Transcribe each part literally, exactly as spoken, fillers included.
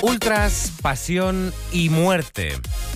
Ultras, pasión y muerte.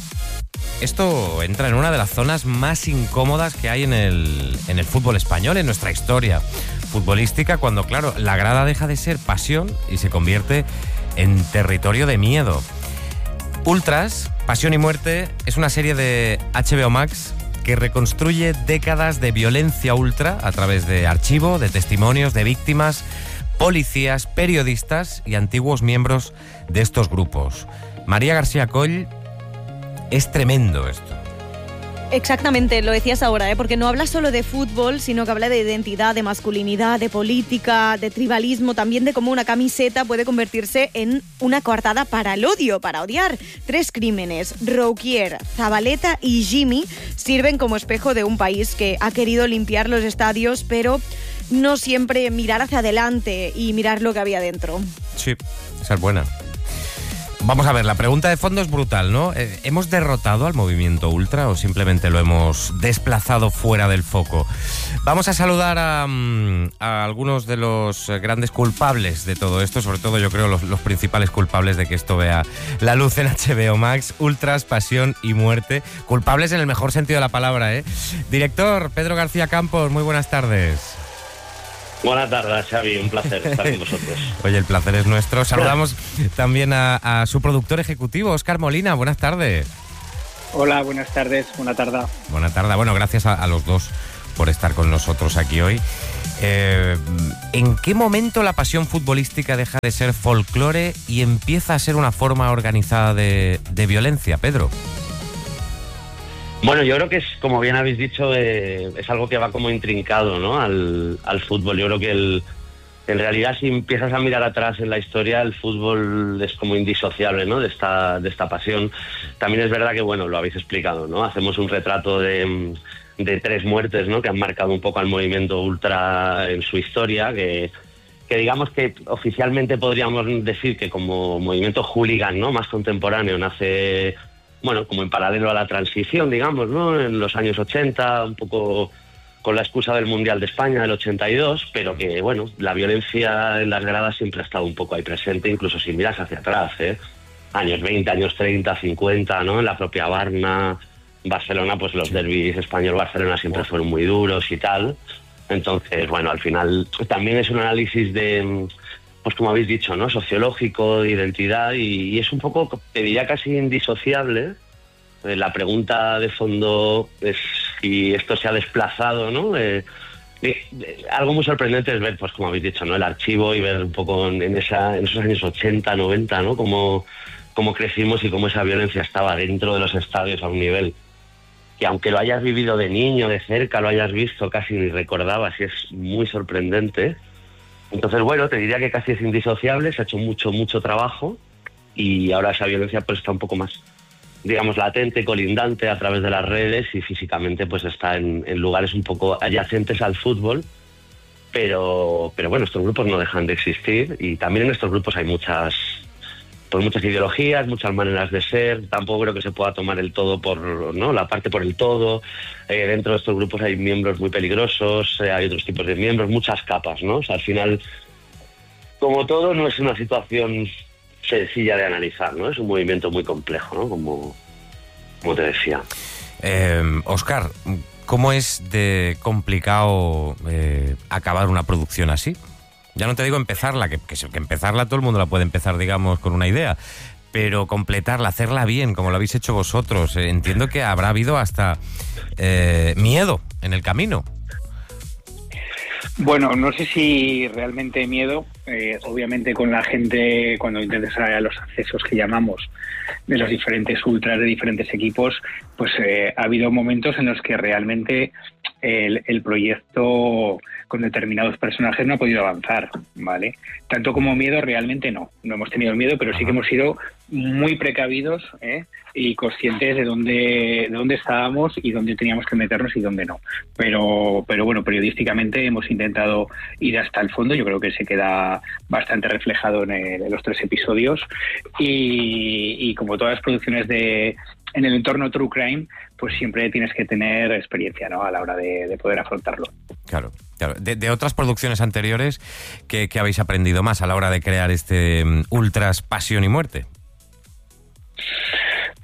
Esto entra en una de las zonas más incómodas que hay en el, en el fútbol español, en nuestra historia futbolística, cuando, claro, la grada deja de ser pasión y se convierte en territorio de miedo. Ultras, pasión y muerte es una serie de H B O Max que reconstruye décadas de violencia ultra a través de archivo, de testimonios, de víctimas, policías, periodistas y antiguos miembros de estos grupos. María García Coll, es tremendo esto. Exactamente, lo decías ahora, ¿eh? Porque no habla solo de fútbol, sino que habla de identidad, de masculinidad, de política, de tribalismo, también de cómo una camiseta puede convertirse en una coartada para el odio, para odiar. Tres crímenes, Rouquier, Zabaleta y Jimmy, sirven como espejo de un país que ha querido limpiar los estadios, pero no siempre mirar hacia adelante y mirar lo que había dentro. Sí, esa es buena. Vamos a ver, la pregunta de fondo es brutal, ¿no? ¿Hemos derrotado al movimiento ultra o simplemente lo hemos desplazado fuera del foco? Vamos a saludar a, a algunos de los grandes culpables de todo esto, sobre todo yo creo los, los principales culpables de que esto vea la luz en H B O Max. Ultras, pasión y muerte. Culpables en el mejor sentido de la palabra, ¿eh? Director Pedro García Campos, muy buenas tardes. Buenas tardes, Xavi, un placer estar con vosotros. Oye, el placer es nuestro. Saludamos también a, a su productor ejecutivo, Óscar Molina. Buenas tardes. Hola, buenas tardes, buena tarde. Buena tarde. Bueno, gracias a, a los dos por estar con nosotros aquí hoy. Eh, ¿En qué momento la pasión futbolística deja de ser folclore y empieza a ser una forma organizada de, de violencia, Pedro? Bueno, yo creo que es, como bien habéis dicho, eh, es algo que va como intrincado, ¿no? al, al fútbol. Yo creo que el, en realidad, si empiezas a mirar atrás en la historia, el fútbol es como indisociable, ¿no? de esta de esta pasión. También es verdad que, bueno, lo habéis explicado, ¿no? Hacemos un retrato de, de tres muertes, ¿no? que han marcado un poco al movimiento ultra en su historia, que, que digamos que oficialmente podríamos decir que como movimiento hooligan, ¿no? más contemporáneo, nace... bueno, como en paralelo a la transición, digamos, ¿no? En los años ochenta, un poco con la excusa del Mundial de España del ochenta y dos, pero que, bueno, la violencia en las gradas siempre ha estado un poco ahí presente, incluso si miras hacia atrás, ¿eh? Años veinte, años treinta, cincuenta, ¿no? En la propia Barna, Barcelona, pues los derbis español-Barcelona siempre fueron muy duros y tal. Entonces, bueno, al final también es un análisis de... pues como habéis dicho, ¿no? Sociológico, de identidad, y, y es un poco, te diría casi indisociable. Eh, la pregunta de fondo es si esto se ha desplazado, ¿no? Eh, eh, eh, algo muy sorprendente es ver, pues como habéis dicho, ¿no? El archivo y ver un poco en, en, esa, en esos años ochenta, noventa, ¿no? Cómo, cómo crecimos y cómo esa violencia estaba dentro de los estadios a un nivel que, aunque lo hayas vivido de niño, de cerca, lo hayas visto, casi ni recordabas, y es muy sorprendente. Entonces, bueno, te diría que casi es indisociable, se ha hecho mucho, mucho trabajo y ahora esa violencia pues está un poco más, digamos, latente, colindante a través de las redes y físicamente pues está en, en lugares un poco adyacentes al fútbol, pero, pero bueno, estos grupos no dejan de existir y también en estos grupos hay muchas, pues muchas ideologías, muchas maneras de ser. Tampoco creo que se pueda tomar el todo por, ¿no? la parte por el todo. Eh, dentro de estos grupos hay miembros muy peligrosos, eh, hay otros tipos de miembros, muchas capas, ¿no? O sea, al final, como todo, no es una situación sencilla de analizar, ¿no? Es un movimiento muy complejo, ¿no? Como, como te decía. Eh, Óscar, ¿cómo es de complicado eh, acabar una producción así? Ya no te digo empezarla, que, que, que empezarla todo el mundo la puede empezar, digamos, con una idea, pero completarla, hacerla bien, como lo habéis hecho vosotros. Eh, entiendo que habrá habido hasta eh, miedo en el camino. Bueno, no sé si realmente miedo. Eh, obviamente con la gente, cuando intentas a los accesos que llamamos de los diferentes ultras de diferentes equipos, pues eh, ha habido momentos en los que realmente el, el proyecto con determinados personajes no ha podido avanzar, ¿vale? Tanto como miedo, realmente no. No hemos tenido miedo, pero sí que hemos sido muy precavidos, ¿eh? Y conscientes de dónde, de dónde estábamos y dónde teníamos que meternos y dónde no. Pero, pero bueno, periodísticamente hemos intentado ir hasta el fondo. Yo creo que se queda bastante reflejado en, el, en los tres episodios. Y, y como todas las producciones de en el entorno True Crime, pues siempre tienes que tener experiencia, ¿no? A la hora de, de poder afrontarlo. Claro, claro. De, de otras producciones anteriores, ¿qué, qué habéis aprendido más a la hora de crear este um, Ultras, pasión y muerte?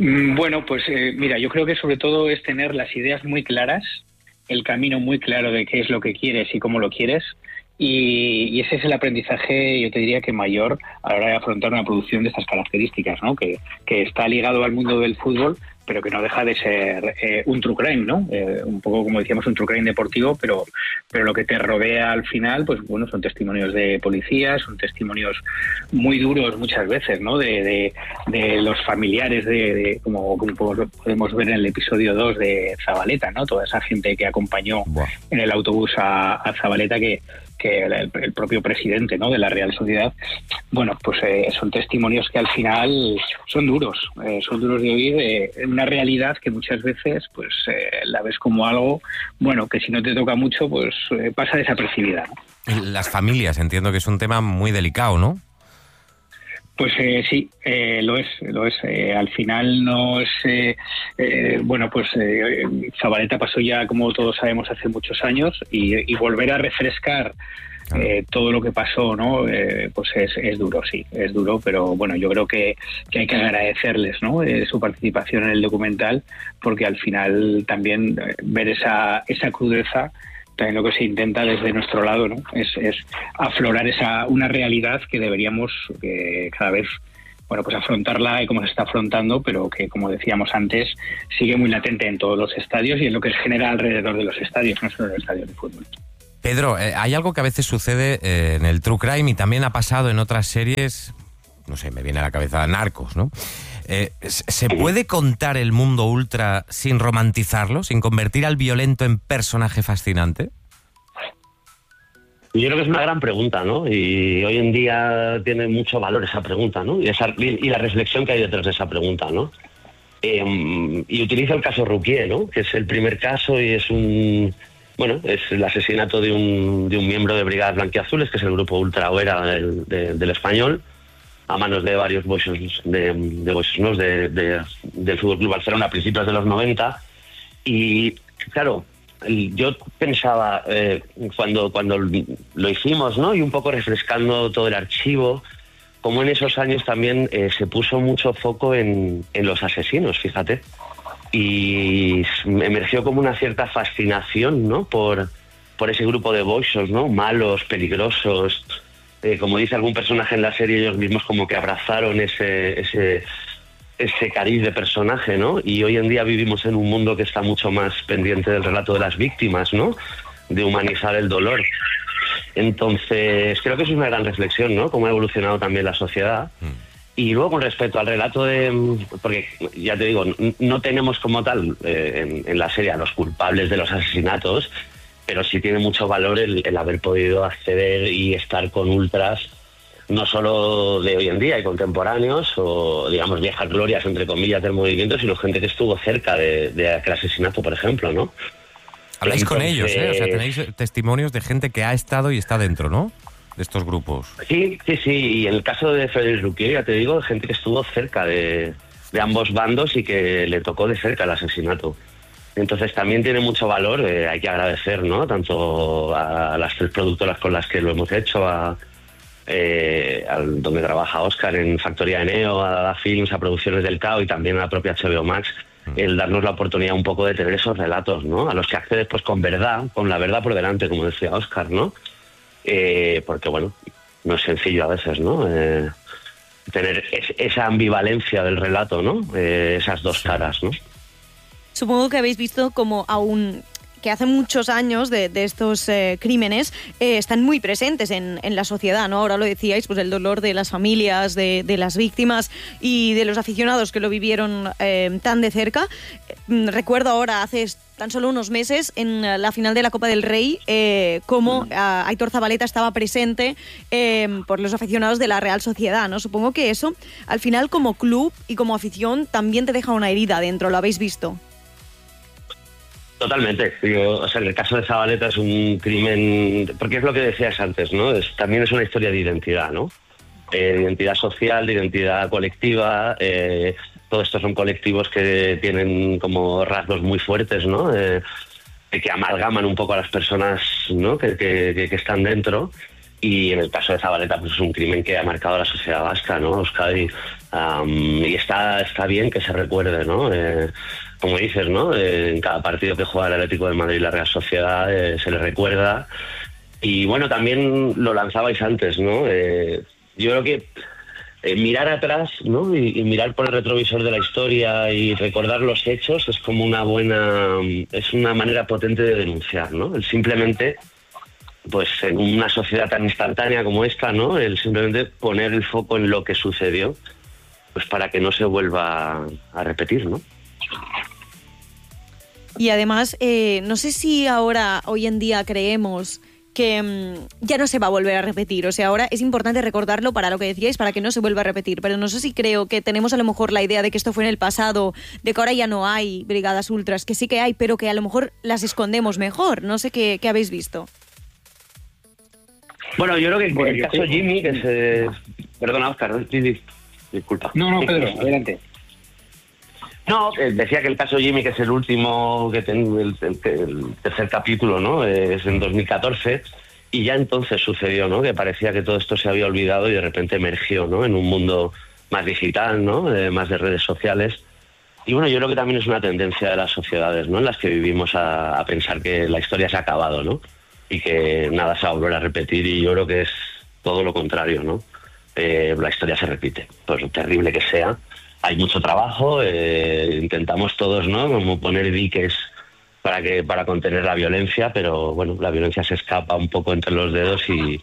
Bueno, pues eh, mira, yo creo que sobre todo es tener las ideas muy claras, el camino muy claro de qué es lo que quieres y cómo lo quieres. Y, y ese es el aprendizaje, yo te diría que mayor a la hora de afrontar una producción de estas características, ¿no? Que, que está ligado al mundo del fútbol, pero que no deja de ser eh, un true crime, ¿no? Eh, un poco como decíamos, un true crime deportivo, pero pero lo que te rodea al final, pues bueno, son testimonios de policías, son testimonios muy duros muchas veces, ¿no? De, de, de los familiares, de, de como, como podemos ver en el episodio dos de Zabaleta, ¿no? Toda esa gente que acompañó Buah. en el autobús a, a Zabaleta, que que el, el propio presidente, ¿no?, de la Real Sociedad. Bueno, pues eh, son testimonios que al final son duros, eh, son duros de oír, eh, una realidad que muchas veces pues eh, la ves como algo, bueno, que si no te toca mucho, pues eh, pasa desapercibida, ¿no? Las familias, entiendo que es un tema muy delicado, ¿no? Pues eh, sí, eh, lo es, lo es. Eh, al final no es... Eh, eh, bueno, pues eh, Zabaleta pasó ya, como todos sabemos, hace muchos años y, y volver a refrescar eh, todo lo que pasó, ¿no? Eh, pues es, es duro, sí, es duro, pero bueno, yo creo que, que hay que agradecerles, ¿no?, eh, su participación en el documental, porque al final también eh, ver esa, esa crudeza, también lo que se intenta desde nuestro lado, ¿no?, es, es aflorar esa una realidad que deberíamos eh, cada vez, bueno, pues afrontarla y como se está afrontando, pero que, como decíamos antes, sigue muy latente en todos los estadios y en lo que se genera alrededor de los estadios, no solo en los estadios de fútbol. Pedro, eh, hay algo que a veces sucede eh, en el True Crime y también ha pasado en otras series, no sé, me viene a la cabeza Narcos, ¿no? Eh, ¿Se puede contar el mundo ultra sin romantizarlo, sin convertir al violento en personaje fascinante? Yo creo que es una gran pregunta, ¿no? Y hoy en día tiene mucho valor esa pregunta, ¿no? Y, esa, y la reflexión que hay detrás de esa pregunta, ¿no? Eh, y utilizo el caso Ruquier, ¿no?, que es el primer caso y es un... Bueno, es el asesinato de un, de un miembro de Brigadas Blanquiazules, que es el grupo ultra o era del, de, del Español, a manos de varios boixos de, de, boixos, de, de, del Fútbol Club Barcelona a principios de los noventa. Y claro, yo pensaba eh, cuando, cuando lo hicimos, ¿no?, y un poco refrescando todo el archivo, como en esos años también eh, se puso mucho foco en, en los asesinos, fíjate, y emergió como una cierta fascinación, ¿no?, por, por ese grupo de boixos, ¿no?, malos, peligrosos. Eh, como dice algún personaje en la serie, ellos mismos como que abrazaron ese, ese, ese cariz de personaje, ¿no? Y hoy en día vivimos en un mundo que está mucho más pendiente del relato de las víctimas, ¿no?, de humanizar el dolor. Entonces, creo que eso es una gran reflexión, ¿no?, cómo ha evolucionado también la sociedad. Mm. Y luego, con respecto al relato de... Porque, ya te digo, no tenemos como tal eh, en, en la serie a los culpables de los asesinatos, pero sí tiene mucho valor el, el haber podido acceder y estar con ultras, no solo de hoy en día y contemporáneos, o digamos viejas glorias, entre comillas, del movimiento, sino gente que estuvo cerca de, de aquel asesinato, por ejemplo, ¿no? Habláis Entonces, con ellos, ¿eh? O sea, tenéis testimonios de gente que ha estado y está dentro, ¿no?, de estos grupos. Sí, sí, sí, y en el caso de Félix Ruquier, ya te digo, de gente que estuvo cerca de, de ambos bandos y que le tocó de cerca el asesinato. Entonces también tiene mucho valor, eh, hay que agradecer, ¿no?, tanto a las tres productoras con las que lo hemos hecho, a, eh, al, donde trabaja Óscar en Factoría Eneo, a Dada Films, a Producciones del Cao y también a la propia H B O Max, el darnos la oportunidad un poco de tener esos relatos, ¿no?, a los que accedes pues con verdad, con la verdad por delante, como decía Óscar, ¿no? Eh, porque bueno, no es sencillo a veces, ¿no? Eh, tener es, esa ambivalencia del relato, ¿no? Eh, esas dos caras, ¿no? Supongo que habéis visto como aún que hace muchos años de, de estos eh, crímenes eh, están muy presentes en, en la sociedad, ¿no? Ahora lo decíais, pues el dolor de las familias, de, de las víctimas y de los aficionados que lo vivieron eh, tan de cerca. Recuerdo ahora, hace tan solo unos meses, en la final de la Copa del Rey, eh, cómo eh, Aitor Zabaleta estaba presente eh, por los aficionados de la Real Sociedad, ¿no? Supongo que eso, al final, como club y como afición, también te deja una herida dentro, ¿lo habéis visto? Totalmente. Yo, o sea, en el caso de Zabaleta es un crimen, porque es lo que decías antes, ¿no? Es, también es una historia de identidad, ¿no? Eh, de identidad social, de identidad colectiva. Eh, todos estos son colectivos que tienen como rasgos muy fuertes, ¿no? Eh, que amalgaman un poco a las personas, ¿no?, que, que, que están dentro. Y en el caso de Zabaleta, pues es un crimen que ha marcado a la sociedad vasca, ¿no? Euskadi Um, y está, está bien que se recuerde, ¿no? Eh, como dices, ¿no? Eh, en cada partido que juega el Atlético de Madrid y la Real Sociedad eh, se le recuerda. Y bueno, también lo lanzabais antes, ¿no? Eh, yo creo que eh, mirar atrás, ¿no? Y, y mirar por el retrovisor de la historia y recordar los hechos es como una buena, es una manera potente de denunciar, ¿no? El simplemente, pues en una sociedad tan instantánea como esta, ¿no? El simplemente poner el foco en lo que sucedió, pues para que no se vuelva a repetir, ¿no? Y además, eh, no sé si ahora, hoy en día, creemos que mmm, ya no se va a volver a repetir. O sea, ahora es importante recordarlo para lo que decíais, para que no se vuelva a repetir. Pero no sé si creo que tenemos a lo mejor la idea de que esto fue en el pasado, de que ahora ya no hay brigadas ultras, que sí que hay, pero que a lo mejor las escondemos mejor. No sé qué, qué habéis visto. Bueno, yo creo que bueno, el caso Jimmy, que se... Perdona, Óscar, disculpa. No, no, Pedro, adelante. No, eh, decía que el caso Jimmy, que es el último, que ten, el, el, el tercer capítulo, ¿no? Eh, es en dos mil catorce, y ya entonces sucedió, ¿no? Que parecía que todo esto se había olvidado y de repente emergió, ¿no? En un mundo más digital, ¿no? Eh, más de redes sociales. Y bueno, yo creo que también es una tendencia de las sociedades, ¿no? En las que vivimos a, a pensar que la historia se ha acabado, ¿no? Y que nada se va a volver a repetir, y yo creo que es todo lo contrario, ¿no? Eh, la historia se repite, por terrible que sea. Hay mucho trabajo, eh, intentamos todos, ¿no? Como poner diques para que para contener la violencia, pero bueno, la violencia se escapa un poco entre los dedos y,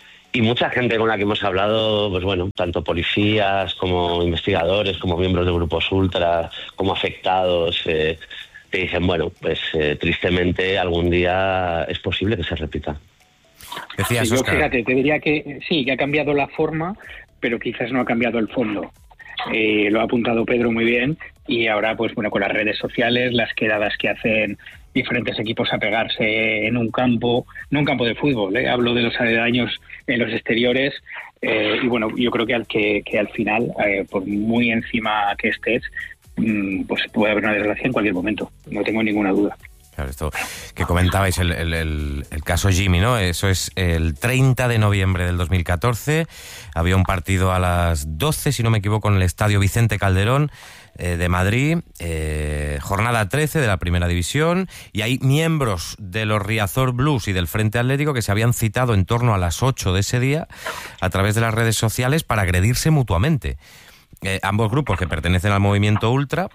y mucha gente con la que hemos hablado, pues bueno, tanto policías como investigadores, como miembros de grupos ultra, como afectados, eh, te dicen, bueno, pues eh, tristemente algún día es posible que se repita. Decías, sí, yo, Óscar. fíjate, te diría que sí, que ha cambiado la forma, pero quizás no ha cambiado el fondo. Eh, lo ha apuntado Pedro muy bien, y ahora pues bueno, con las redes sociales, las quedadas que hacen diferentes equipos a pegarse en un campo, no un campo de fútbol, ¿eh? Hablo de los aledaños en los exteriores, eh, y bueno, yo creo que al, que, que al final, eh, por muy encima que estés, mmm, pues puede haber una desgracia en cualquier momento, no tengo ninguna duda. Claro, esto que comentabais, el, el, el, el caso Jimmy, ¿no? Eso es el treinta de noviembre del dos mil catorce. Había un partido a las doce, si no me equivoco, en el Estadio Vicente Calderón eh, de Madrid, eh, jornada trece de la Primera División, y hay miembros de los Riazor Blues y del Frente Atlético que se habían citado en torno a las ocho de ese día a través de las redes sociales para agredirse mutuamente. Eh, ambos grupos que pertenecen al movimiento ultra.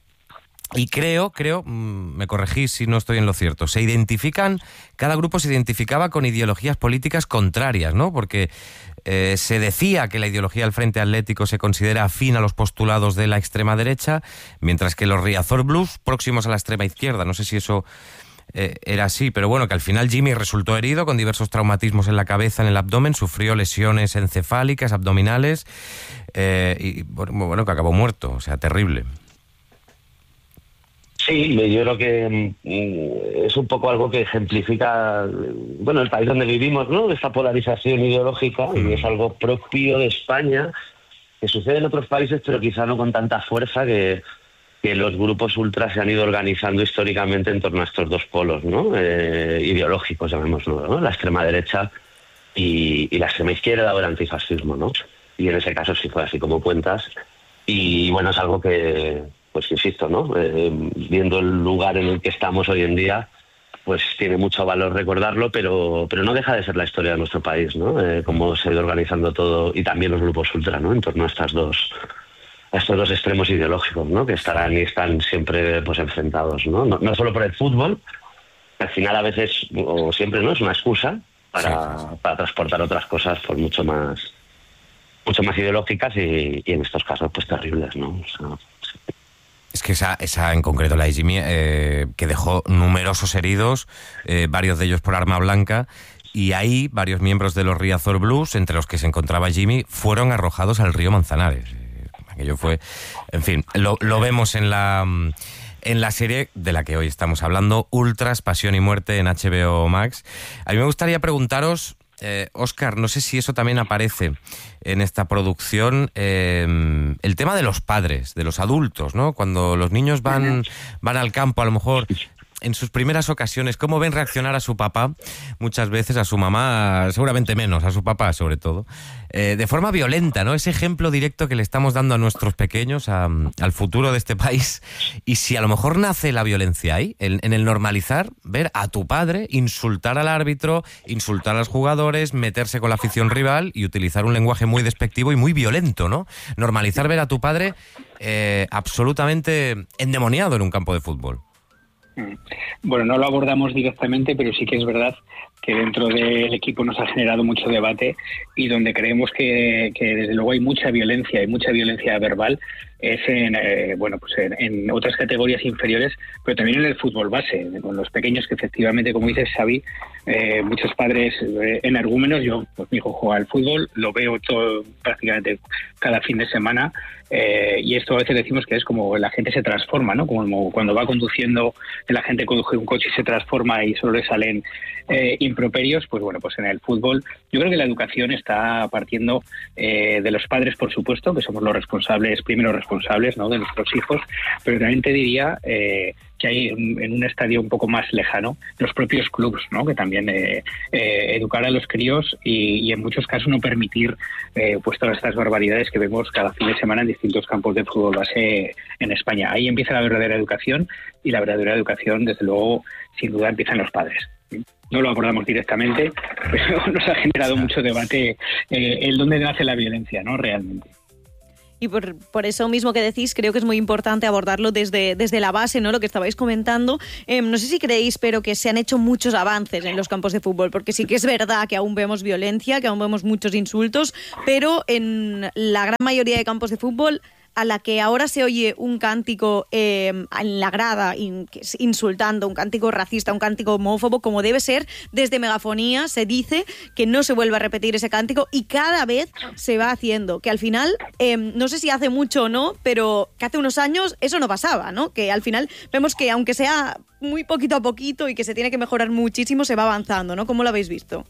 Y creo, creo, me corregís si no estoy en lo cierto, se identifican, cada grupo se identificaba con ideologías políticas contrarias, ¿no? Porque eh, se decía que la ideología del Frente Atlético se considera afín a los postulados de la extrema derecha, mientras que los Riazor Blues, próximos a la extrema izquierda. No sé si eso eh, era así, pero bueno, que al final Jimmy resultó herido con diversos traumatismos en la cabeza, en el abdomen, sufrió lesiones encefálicas, abdominales, eh, y bueno, que acabó muerto, o sea, terrible. Sí, yo creo que mm, es un poco algo que ejemplifica, bueno, el país donde vivimos, ¿no? Esta polarización ideológica, mm. y es algo propio de España, que sucede en otros países, pero quizá no con tanta fuerza, que, que los grupos ultras se han ido organizando históricamente en torno a estos dos polos, ¿no? Eh, ideológicos, llamémoslo, ¿no? La extrema derecha y, y la extrema izquierda, o el antifascismo, ¿no? Y en ese caso sí fue así como cuentas. Y bueno, es algo que, pues insisto, ¿no? Eh, viendo el lugar en el que estamos hoy en día, pues tiene mucho valor recordarlo, pero pero no deja de ser la historia de nuestro país, ¿no? Eh, cómo se ha ido organizando todo, y también los grupos ultra, ¿no? En torno a estas dos, a estos dos extremos ideológicos, ¿no? Que estarán y están siempre pues enfrentados, ¿no? No, no solo por el fútbol, que al final a veces, o siempre, ¿no? Es una excusa para, sí, sí, sí. para transportar otras cosas por mucho más mucho más ideológicas y, y en estos casos pues terribles, ¿no? O sea, sí. Es que esa, esa en concreto, la de Jimmy, eh, que dejó numerosos heridos, eh, varios de ellos por arma blanca, y ahí varios miembros de los Riazor Blues, entre los que se encontraba Jimmy, fueron arrojados al río Manzanares. Eh, aquello fue, en fin, lo, lo vemos en la, en la serie de la que hoy estamos hablando, Ultras, Pasión y Muerte, en H B O Max. A mí me gustaría preguntaros, Eh, Óscar, no sé si eso también aparece en esta producción, eh, el tema de los padres, de los adultos, ¿no? Cuando los niños van, van al campo, a lo mejor en sus primeras ocasiones, cómo ven reaccionar a su papá, muchas veces a su mamá, seguramente menos, a su papá sobre todo, eh, de forma violenta, ¿no? Ese ejemplo directo que le estamos dando a nuestros pequeños, a, al futuro de este país. Y si a lo mejor nace la violencia ahí, en, en el normalizar, ver a tu padre insultar al árbitro, insultar a los jugadores, meterse con la afición rival y utilizar un lenguaje muy despectivo y muy violento, ¿no? Normalizar ver a tu padre eh, absolutamente endemoniado en un campo de fútbol. Bueno, no lo abordamos directamente, pero sí que es verdad que dentro del equipo nos ha generado mucho debate y donde creemos que, que desde luego hay mucha violencia, hay mucha violencia verbal, es en eh, bueno pues en, en otras categorías inferiores, pero también en el fútbol base, con los pequeños que efectivamente, como dices, Xavi, eh, muchos padres eh, energúmenos. Yo, pues mi hijo juega al fútbol, lo veo todo prácticamente cada fin de semana, eh, y esto a veces decimos que es como la gente se transforma, ¿no? Como cuando va conduciendo, la gente conduce un coche y se transforma y solo le salen eh, improperios. Pues bueno, pues en el fútbol yo creo que la educación está partiendo eh, de los padres, por supuesto, que somos los responsables, primeros responsables, ¿no?, de nuestros hijos, pero también te diría eh, que hay en un estadio un poco más lejano los propios clubs, ¿no?, que también eh, eh, educar a los críos y, y en muchos casos no permitir eh, pues todas estas barbaridades que vemos cada fin de semana en distintos campos de fútbol base en España. Ahí empieza la verdadera educación, y la verdadera educación, desde luego, sin duda, empieza en los padres. No lo abordamos directamente, pero nos ha generado mucho debate eh, el dónde nace la violencia, ¿no?, realmente. Y por, por eso mismo que decís, creo que es muy importante abordarlo desde, desde la base, ¿no?, lo que estabais comentando. Eh, no sé si creéis, pero que se han hecho muchos avances en los campos de fútbol, porque sí que es verdad que aún vemos violencia, que aún vemos muchos insultos, pero en la gran mayoría de campos de fútbol, a la que ahora se oye un cántico eh, en la grada in, insultando, un cántico racista, un cántico homófobo, como debe ser, desde megafonía se dice que no se vuelve a repetir ese cántico, y cada vez se va haciendo, que al final, eh, no sé si hace mucho o no, pero que hace unos años eso no pasaba, ¿no? Que al final vemos que aunque sea muy poquito a poquito y que se tiene que mejorar muchísimo, se va avanzando, ¿no? ¿Cómo lo habéis visto?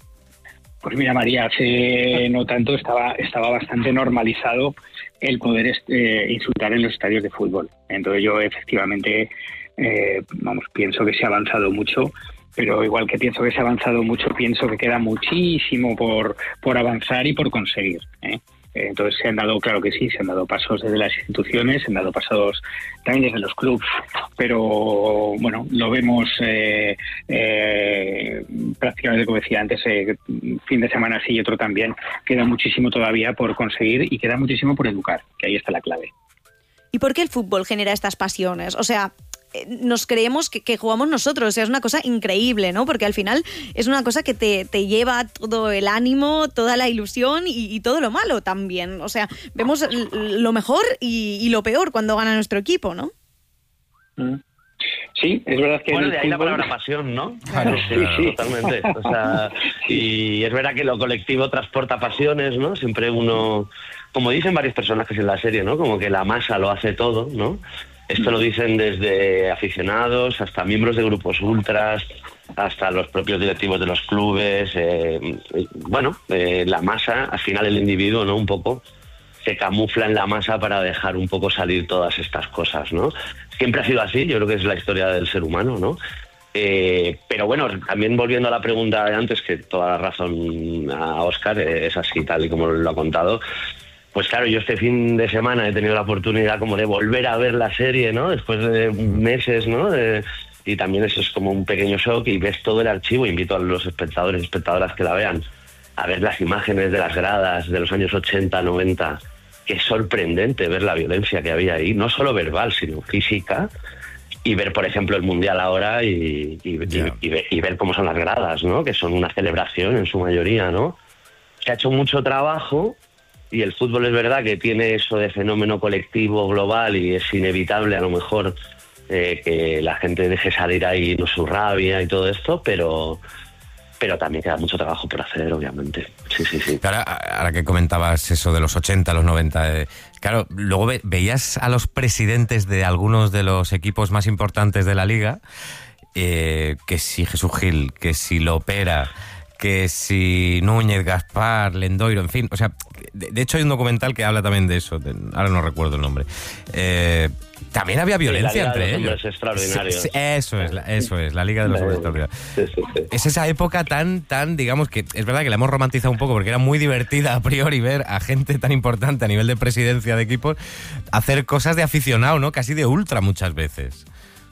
Pues mira, María, hace no tanto estaba, estaba bastante normalizado el poder eh, insultar en los estadios de fútbol. Entonces yo efectivamente, eh, vamos, pienso que se ha avanzado mucho, pero igual que pienso que se ha avanzado mucho, pienso que queda muchísimo por, por avanzar y por conseguir, ¿eh? Entonces se han dado, claro que sí, se han dado pasos desde las instituciones, se han dado pasos también desde los clubes, pero bueno, lo vemos eh, eh, prácticamente, como decía antes, eh, fin de semana sí y otro también. Queda muchísimo todavía por conseguir y queda muchísimo por educar, que ahí está la clave. ¿Y por qué el fútbol genera estas pasiones? O sea, nos creemos que, que jugamos nosotros, o sea, es una cosa increíble, ¿no? Porque al final es una cosa que te, te lleva todo el ánimo, toda la ilusión y, y todo lo malo también. O sea, vemos lo mejor y, y lo peor cuando gana nuestro equipo, ¿no? Sí, es verdad que... Bueno, de ahí fútbol... la palabra pasión, ¿no? Claro, sí, claro. sí, totalmente. O sea, y es verdad que lo colectivo transporta pasiones, ¿no? Siempre uno, como dicen varios personajes en la serie, ¿no? Como que la masa lo hace todo, ¿no? Esto lo dicen desde aficionados hasta miembros de grupos ultras, hasta los propios directivos de los clubes. Eh, bueno, eh, la masa, al final el individuo, ¿no? Un poco se camufla en la masa para dejar un poco salir todas estas cosas, ¿no? Siempre ha sido así, yo creo que es la historia del ser humano, ¿no? Eh, pero bueno, también volviendo a la pregunta de antes, que toda la razón a Óscar, eh, es así tal y como lo ha contado. Pues claro, yo este fin de semana he tenido la oportunidad como de volver a ver la serie, ¿no? Después de meses, ¿no? De, y también eso es como un pequeño shock, y ves todo el archivo. Invito a los espectadores y espectadoras que la vean a ver las imágenes de las gradas de los años ochenta, noventa. Que es sorprendente ver la violencia que había ahí, no solo verbal, sino física. Y ver, por ejemplo, el Mundial ahora y, y, yeah. y, y, ver, y ver cómo son las gradas, ¿no? Que son una celebración en su mayoría, ¿no? Se ha hecho mucho trabajo. Y el fútbol es verdad que tiene eso de fenómeno colectivo global, y es inevitable a lo mejor eh, que la gente deje salir ahí no su rabia y todo esto, pero pero también queda mucho trabajo por hacer, obviamente. Sí, sí, sí. Ahora, ahora que comentabas eso de los ochenta, los noventa, eh, claro, luego ve, veías a los presidentes de algunos de los equipos más importantes de la liga, eh, que si Jesús Gil, que si Lopera, que si Núñez, Gaspar, Lendoiro, en fin, o sea, de, de hecho hay un documental que habla también de eso, de, ahora no recuerdo el nombre. Eh, también había violencia sí, entre ellos. Extraordinarios. Sí, sí, eso es, la, eso es, la Liga de los Hombres Extraordinarios. Sí, sí, sí. Es esa época tan, tan, digamos que es verdad que la hemos romantizado un poco porque era muy divertida a priori ver a gente tan importante a nivel de presidencia de equipos hacer cosas de aficionado, ¿no? Casi de ultra muchas veces.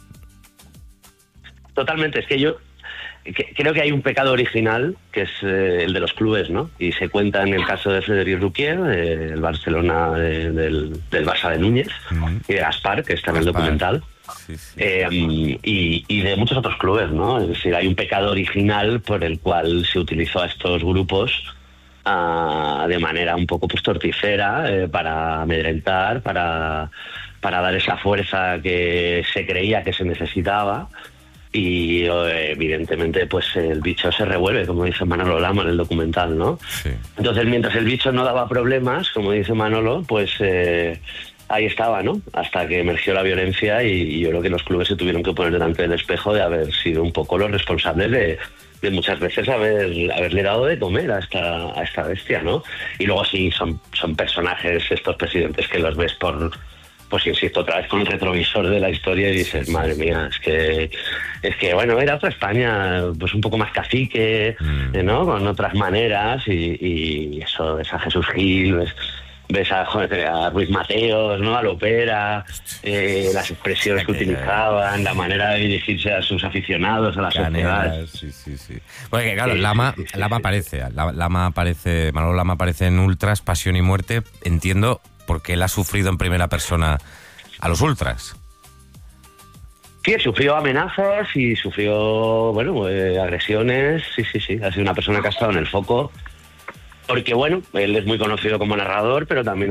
Totalmente, es que yo que, creo que hay un pecado original que es eh, el de los clubes, ¿no? Y se cuenta en el caso de Frédéric Ruquier, eh, el Barcelona de, del, del Barça de Núñez, uh-huh. y de Gaspar, que está en el documental, sí, sí. Eh, y, y de muchos otros clubes, ¿no? Es decir, hay un pecado original por el cual se utilizó a estos grupos uh, de manera un poco pues torticera, eh, para amedrentar, para, para dar esa fuerza que se creía que se necesitaba. Y evidentemente pues el bicho se revuelve, como dice Manolo Lama en el documental, ¿no? Sí. Entonces mientras el bicho no daba problemas, como dice Manolo, pues eh, ahí estaba, ¿no? Hasta que emergió la violencia y, y yo creo que los clubes se tuvieron que poner delante del espejo de haber sido un poco los responsables de, de muchas veces haber haberle dado de comer a esta, a esta bestia, ¿no? Y luego sí, son, son personajes estos presidentes que los ves por... Pues insisto, otra vez con el retrovisor de la historia y dices, madre mía, es que, es que bueno, era otra España, pues un poco más cacique, mm. ¿no? Con otras maneras y, y eso, ves a Jesús Gil, ves, ves a, a Ruiz Mateos, ¿no? A Lopera, eh, las expresiones que utilizaban, la manera de dirigirse a sus aficionados, a la sociedad. Sí, sí, sí. Porque claro, sí, Lama, sí, sí, Lama sí. aparece, Lama aparece, Manolo Lama aparece en Ultras, Pasión y Muerte, entiendo... porque él ha sufrido en primera persona a los ultras. Sí, sufrió amenazas y sufrió, bueno, eh, agresiones. Sí, sí, sí. Ha sido una persona que ha estado en el foco. Porque, bueno, él es muy conocido como narrador, pero también